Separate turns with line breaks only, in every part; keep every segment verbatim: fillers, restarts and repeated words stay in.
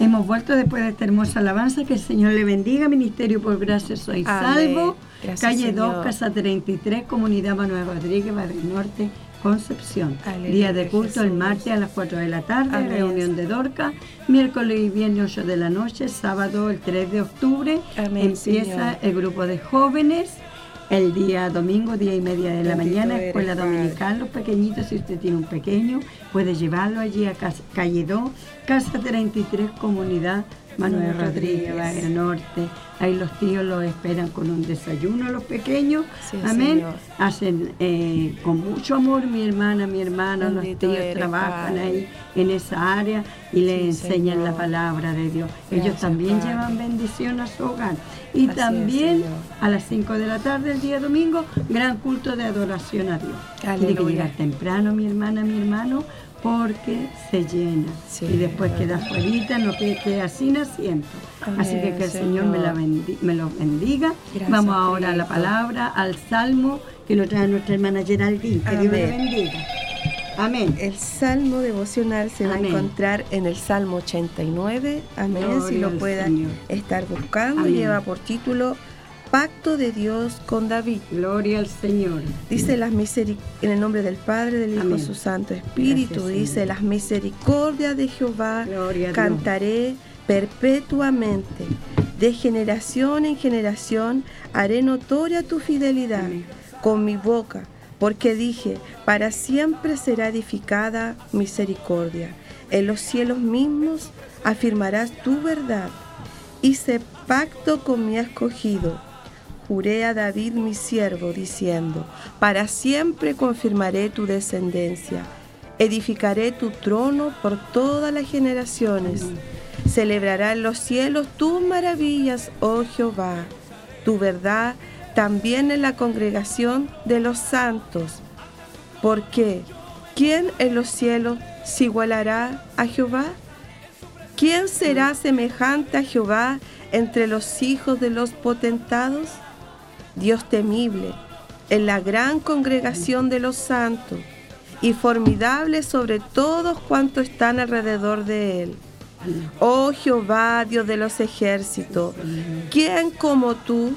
Hemos vuelto después de esta hermosa alabanza. Que el Señor le bendiga. Ministerio por Gracia Soy
Amén.
Salvo.
Gracias,
Calle
Señor.
dos, Casa treinta y tres, Comunidad Manuel Rodríguez, Barrio Norte, Concepción.
Aleluya,
Día de culto
Jesús.
el martes a las cuatro de la tarde,
Amén.
reunión de Dorca, miércoles y viernes ocho de la noche, sábado el tres de octubre,
Amén,
empieza
Señor.
el grupo de jóvenes, el día domingo, día y media de la
Bendito
mañana,
eres,
escuela
Padre.
dominical, los pequeñitos, si usted tiene un pequeño, puede llevarlo allí a casa- calle dos, Casa treinta y tres, Comunidad Manuel
Manuel
Rodríguez,
Rodríguez.
Barrio Norte. Ahí los tíos los esperan con un desayuno, los pequeños.
Sí,
Amén.
Señor.
Hacen eh, con mucho amor, mi hermana, mi hermano,
Bendito
los tíos
eres,
trabajan
Padre.
ahí en esa área y le
Sí,
enseñan
Señor.
la palabra de Dios.
Gracias,
Ellos también
Padre.
llevan bendición a su hogar. Y
Así es,
también
Señor.
a las cinco de la tarde, el día domingo, gran culto de adoración a Dios. Tiene que
Aleluya.
llegar temprano, mi hermana, mi hermano, porque se llena.
Sí,
y después
verdad.
queda fuerita, no que queda sin asiento.
Amén,
Así que que el Señor,
Señor.
me, la bendi- me los bendiga.
Gracias,
Vamos ahora a la
Cristo.
palabra, al salmo que lo trae nuestra hermana Geraldine. Que Dios le
Amén.
bendiga. Amén.
El salmo devocional se va
Amén.
a encontrar en el Salmo ochenta y nueve. Amén.
Gloria
si lo
al
pueda
Señor.
estar buscando,
Amén.
lleva por título Pacto de Dios con David.
Gloria al Señor.
Dice las miseric- en el nombre del Padre, del Hijo y
Amén.
su Santo Espíritu.
Gracias,
dice
Señor.
las misericordias de Jehová
Gloria a Dios.
cantaré perpetuamente. De generación en generación haré notoria tu fidelidad
Amén.
con mi boca, porque dije, para siempre será edificada misericordia. En los cielos mismos afirmarás tu verdad. Hice pacto con mi escogido. Juré a David mi siervo, diciendo, para siempre confirmaré tu descendencia. Edificaré tu trono por todas las generaciones. Celebrará en los cielos tus maravillas, oh Jehová, tu verdad también en la congregación de los santos. Porque, ¿quién en los cielos se igualará a Jehová? ¿Quién será semejante a Jehová entre los hijos de los potentados? Dios temible en la gran congregación de los santos y formidable sobre todos cuantos están alrededor de él. Oh Jehová, Dios de los ejércitos, ¿quién como tú?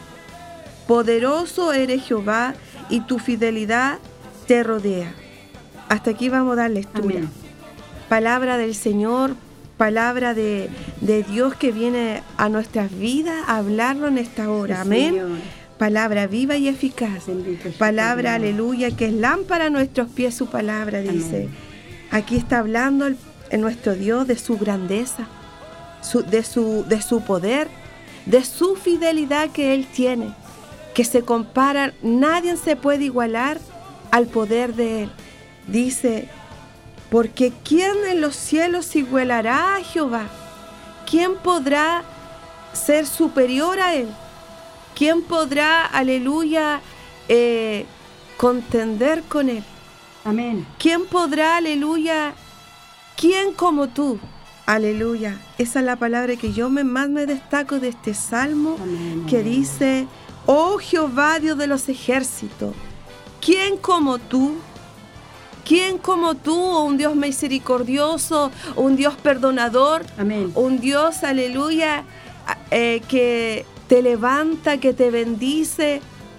Poderoso eres Jehová y tu fidelidad te rodea. Hasta aquí vamos a dar lectura.
Amén.
Palabra del Señor, palabra de, de Dios que viene a nuestras vidas a hablarlo en esta hora.
Sí,
Amén.
Señor.
Palabra viva y eficaz.
Bendito sea
Palabra,
tu nombre.
aleluya, que es lámpara a nuestros pies su palabra, dice.
Amén.
Aquí está hablando el, el nuestro Dios de su grandeza, su- de, su, de su poder, de su fidelidad que Él tiene, que se compara, nadie se puede igualar al poder de Él. Dice, porque ¿quién en los cielos se igualará a Jehová? ¿Quién podrá ser superior a Él? ¿Quién podrá, aleluya, eh, contender con Él?
Amén.
¿Quién podrá, aleluya? ¿Quién como tú? Aleluya. Esa es la palabra que yo me, más me destaco de este salmo,
Amén.
que dice, oh Jehová, Dios de los ejércitos, ¿quién como tú? ¿Quién como tú? Un Dios misericordioso, un Dios perdonador,
Amén.
un Dios, aleluya, eh, que te levanta, que te bendice,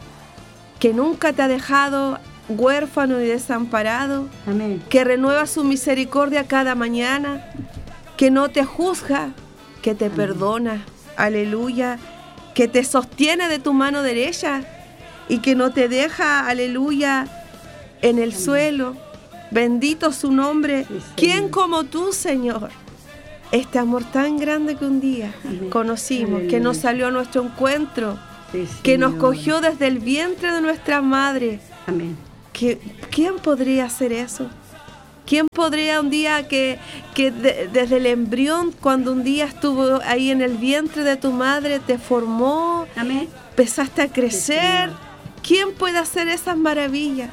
que nunca te ha dejado huérfano ni desamparado,
Amén.
que renueva su misericordia cada mañana, que no te juzga, que te perdona, aleluya, que te sostiene de tu mano derecha y que no te deja, aleluya, en el suelo. Bendito su nombre.
Sí, Señor.
¿Quién como tú, Señor? Este amor tan grande que un día
Amén.
conocimos, que
Aleluya.
nos salió a nuestro encuentro,
Sí,
que nos
Señor.
cogió desde el vientre de nuestra madre.
Amén.
¿Qué- ¿Quién podría hacer eso? ¿Quién podría un día que, que de- desde el embrión, cuando un día estuvo ahí en el vientre de tu madre, te formó,
Amén.
empezaste a crecer?
Señor.
¿Quién puede hacer esas maravillas?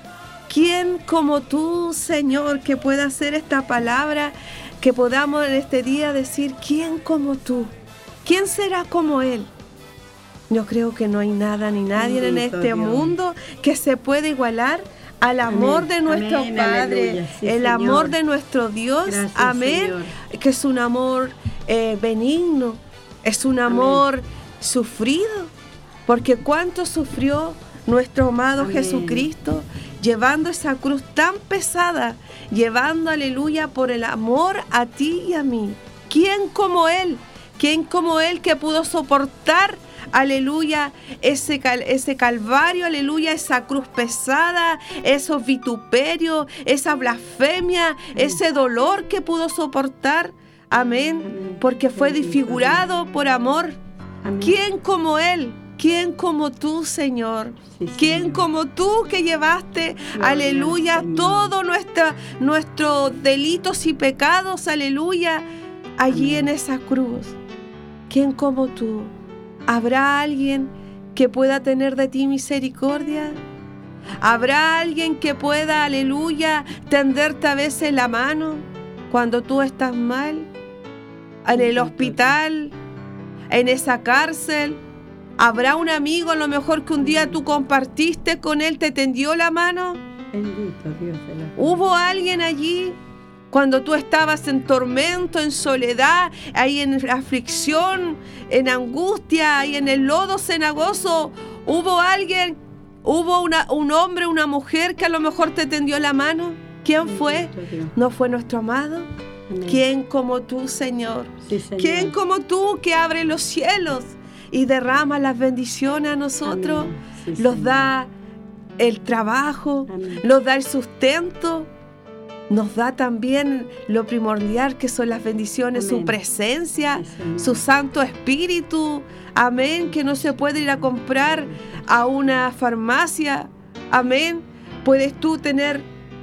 ¿Quién como tú, Señor, que pueda hacer esta palabra, que podamos en este día decir, ¿quién como tú? ¿Quién será como Él? Yo creo que no hay nada ni nadie en
Bendito
este
Dios.
mundo que se pueda igualar al amor
Amén.
de nuestro
Amén.
Padre,
Aleluya. Sí,
el
Señor.
amor de nuestro Dios,
Gracias,
amén,
Señor.
que es un amor eh, benigno, es un amor amén. Sufrido, porque cuánto sufrió nuestro amado
Amén.
Jesucristo, llevando esa cruz tan pesada, llevando, aleluya, por el amor a ti y a mí. ¿Quién como Él? ¿Quién como Él que pudo soportar, aleluya, ese, cal, ese calvario, aleluya, esa cruz pesada, esos vituperios, esa blasfemia, amén. Ese dolor que pudo soportar? Amén, amén. Porque fue desfigurado por amor. Amén. ¿Quién como Él? ¿Quién como tú, Señor? Sí, ¿quién Señor. Como tú que llevaste, gloria, aleluya, todos nuestra, nuestros delitos y pecados, aleluya, allí amén. En esa cruz? ¿Quién como tú? ¿Habrá alguien que pueda tener de ti misericordia? ¿Habrá alguien que pueda, aleluya, tenderte a veces la mano cuando tú estás mal? En el hospital, en esa cárcel. ¿Habrá un amigo a lo mejor que un día tú compartiste con él, te tendió la mano?
Bendito Dios de la...
¿Hubo alguien allí cuando tú estabas en tormento, en soledad, ahí en aflicción, en angustia, ahí en el lodo cenagoso? ¿Hubo alguien, hubo una, un hombre, una mujer que a lo mejor te tendió la mano? ¿Quién fue? ¿No fue nuestro amado? Amén. ¿Quién como tú, Señor?
Sí, Señor?
¿Quién como tú que abre los cielos y derrama las bendiciones a nosotros? Sí, los da el trabajo, amén. Nos da el sustento, nos da también lo primordial que son las bendiciones, amén. Su presencia, sí, su Santo Espíritu, amén, que no se puede ir a comprar a una farmacia, amén. Puedes tú tener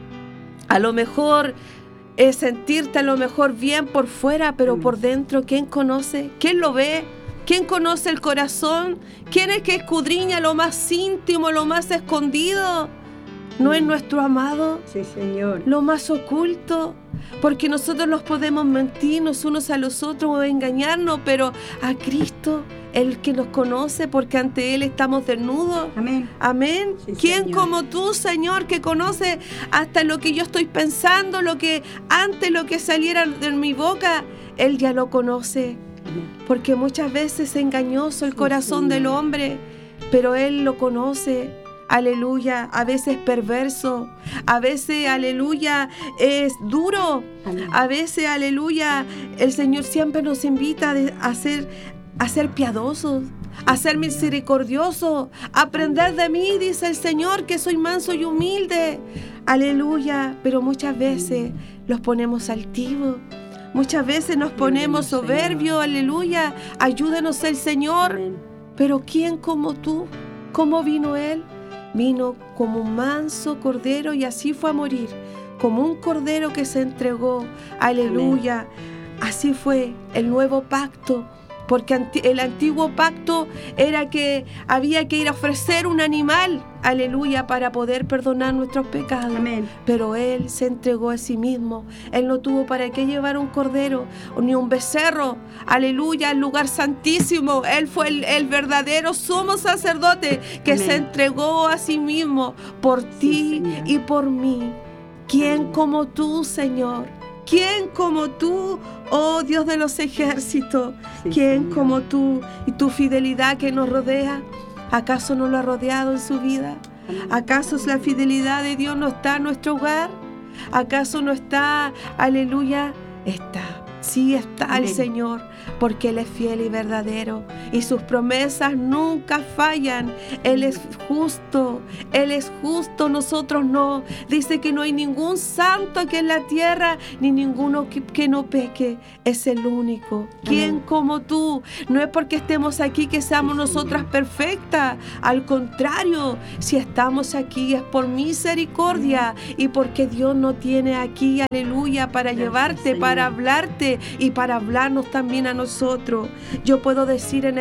a lo mejor es sentirte a lo mejor bien por fuera, pero por dentro, ¿quién conoce? ¿Quién lo ve? ¿Quién conoce el corazón? ¿Quién es que escudriña lo más íntimo, lo más escondido? ¿No es nuestro amado?
Sí, Señor.
Lo más oculto. Porque nosotros nos podemos mentirnos unos a los otros o engañarnos, pero a Cristo, el que nos conoce, porque ante Él estamos desnudos.
Amén.
Amén.
Sí,
¿quién
Señor.
Como tú, Señor, que conoce hasta lo que yo estoy pensando, lo que antes lo que saliera de mi boca, Él ya lo conoce? Amén. Porque muchas veces es engañoso el sí, corazón Señor. Del hombre, pero Él lo conoce. Aleluya, a veces perverso, a veces, aleluya, es duro, amén. A veces, aleluya, el Señor siempre nos invita a ser, a ser piadosos, a ser misericordiosos, a aprender de mí, dice el Señor, que soy manso y humilde, aleluya, pero muchas veces los ponemos altivos. Muchas veces nos ponemos soberbios, aleluya, ayúdanos el Señor, amén. Pero ¿quién como tú? ¿Cómo vino Él? Vino como un manso cordero y así fue a morir, como un cordero que se entregó, aleluya. Amén. Así fue el nuevo pacto, porque el antiguo pacto era que había que ir a ofrecer un animal, aleluya, para poder perdonar nuestros pecados.
Amén.
Pero Él se entregó a sí mismo. Él no tuvo para qué llevar un cordero ni un becerro, aleluya, al lugar santísimo. Él fue el, el verdadero sumo sacerdote que amén. Se entregó a sí mismo por sí, ti Señor. Y por mí. ¿Quién amén. Como tú, Señor? ¿Quién como tú, oh Dios de los ejércitos? Sí, ¿quién Señor. Como tú y tu fidelidad que nos rodea? ¿Acaso no lo ha rodeado en su vida? ¿Acaso la fidelidad de Dios no está en nuestro hogar? ¿Acaso no está, aleluya? Está. Sí está amén. El Señor, porque Él es fiel y verdadero y sus promesas nunca fallan. Él es justo, Él es justo, nosotros no. Dice que no hay ningún santo aquí en la tierra, ni ninguno que, que no peque. Es el único. ¿Quién como tú? No es porque estemos aquí que seamos nosotras perfectas. Al contrario, si estamos aquí es por misericordia y porque Dios no tiene aquí, aleluya, para llevarte, para hablarte y para hablarnos también a nosotros. Yo puedo decir en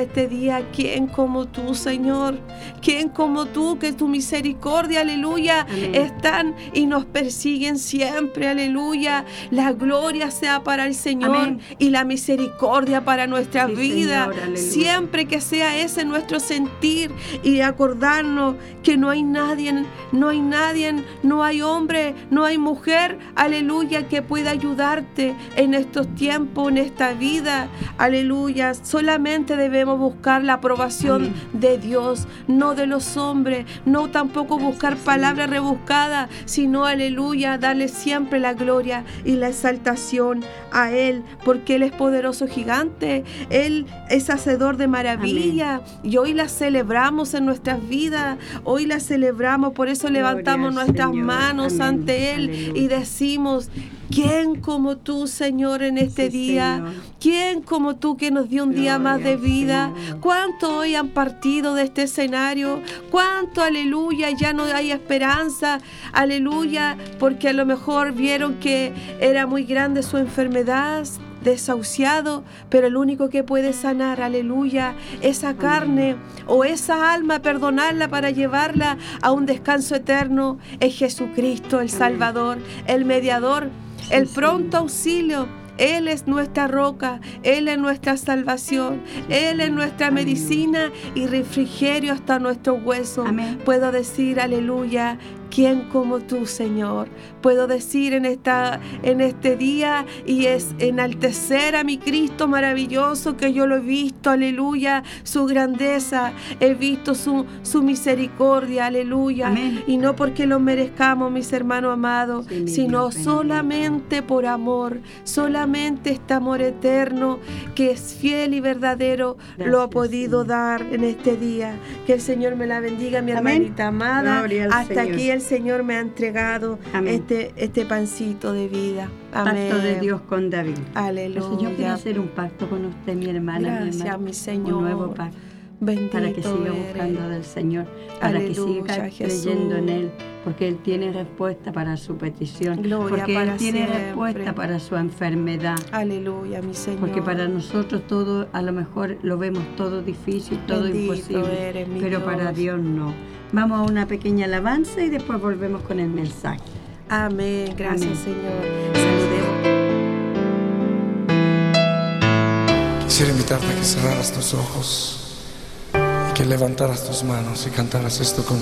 este día, ¿quién como tú, Señor? ¿Quién como tú, que tu misericordia, aleluya, amén, están y nos persiguen siempre, aleluya? La gloria sea para el Señor, amén, y la misericordia para nuestra sí, vida. Señor, siempre que sea ese nuestro sentir y acordarnos que no hay nadie, no hay nadie, no hay hombre, no hay mujer, aleluya, que pueda ayudarte en estos tiempos, en esta vida, aleluya. Solamente debemos buscar la aprobación, amén, de Dios, no de los hombres, no tampoco buscar palabras rebuscadas, sino, aleluya, darle siempre la gloria y la exaltación a Él, porque Él es poderoso gigante, Él es hacedor de maravilla, amén, y hoy la celebramos en nuestras vidas, hoy la celebramos, por eso gloria levantamos nuestras Señor, manos, amén, ante Él, aleluya, y decimos: ¿quién como tú, Señor, en este sí, día? Señor. ¿Quién como tú, que nos dio un gloria día más de vida? ¿Cuántos hoy han partido de este escenario? ¿Cuánto, aleluya, ya no hay esperanza? Aleluya, porque a lo mejor vieron que era muy grande su enfermedad, desahuciado, pero el único que puede sanar, aleluya, esa carne o esa alma, perdonarla para llevarla a un descanso eterno, es Jesucristo, el Salvador, el mediador, el pronto auxilio. Él es nuestra roca, Él es nuestra salvación, Él es nuestra medicina y refrigerio hasta nuestros huesos. Amén. Puedo decir, aleluya, ¿quién como tú, Señor? Puedo decir en, esta, en este día y es enaltecer a mi Cristo maravilloso, que yo lo he visto, aleluya, su grandeza, he visto su, su misericordia, aleluya. Amén. Y no porque lo merezcamos, mis hermanos amados, sí, sino Dios, solamente por amor, solamente este amor eterno que es fiel y verdadero. Gracias, lo ha podido Señor. Dar en este día. Que el Señor me la bendiga, mi Amén. Hermanita amada. Hasta Señor. Aquí el Señor me ha entregado este, este pancito de vida. Amén.
Pacto de Dios con David.
Aleluya.
El Señor quiere hacer un pacto con usted, mi hermana.
Gracias,
mi, hermana,
mi Señor.
Un nuevo pacto.
Bendito
para que siga
eres.
buscando del Señor, para
Aleluya,
que siga
Jesús.
creyendo en Él, porque Él tiene respuesta para su petición,
Gloria
porque
para
Él tiene
siempre.
respuesta para su enfermedad.
Aleluya, mi Señor.
Porque para nosotros todo, a lo mejor lo vemos todo difícil, todo
Bendito
imposible,
eres, mi
pero
Dios.
para Dios no. Vamos a una pequeña alabanza y después volvemos con el mensaje.
Amén, gracias,
Amén.
Señor. Saludemos.
Quisiera invitarte a que cerraras tus ojos, que levantaras tus manos y cantaras esto conmigo.